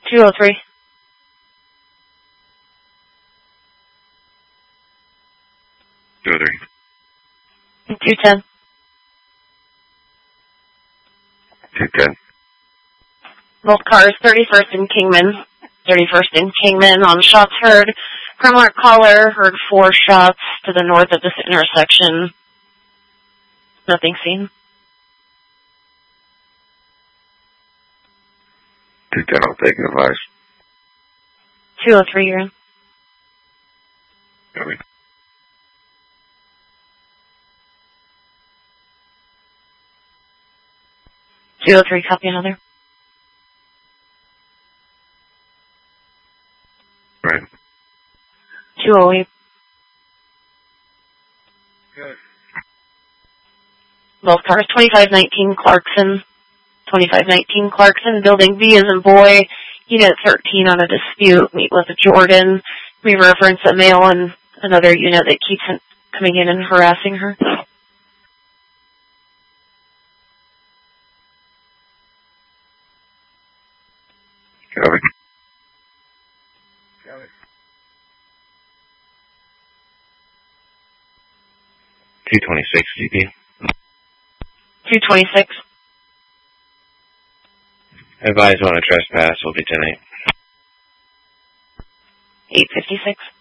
203. 203. 210. 210. Both cars, 31st and Kingman. 31st and Kingman on shots heard. Criminal caller heard 4 shots to the north of this intersection. Nothing seen. 210, I'll take advice. 203, you're in. Copy. Copy another. Right. 208. Good. Both cars, 2519 Clarkson. 2519 Clarkson, building B as in boy, unit 13 on a dispute, meet with Jordan. We reference a male and another unit that keeps coming in and harassing her. Copy. Copy. 226 GP. 226. Advise on a trespass will be tonight. 856.